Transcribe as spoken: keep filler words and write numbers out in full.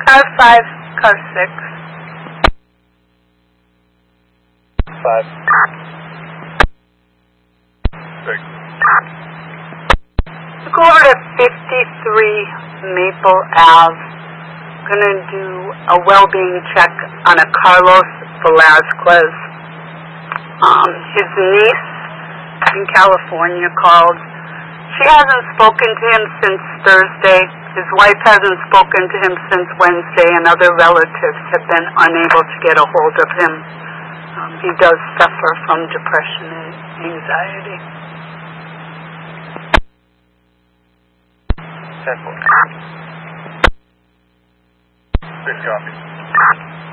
Car five, car six. Five. Six. Go over to fifty-three Maple Ave. Gonna do a well-being check on a Carlos Velasquez. Um, his niece in California called. She hasn't spoken to him since Thursday. His wife hasn't spoken to him since Wednesday, and other relatives have been unable to get a hold of him. Um, he does suffer from depression and anxiety. Ten four. Six copy.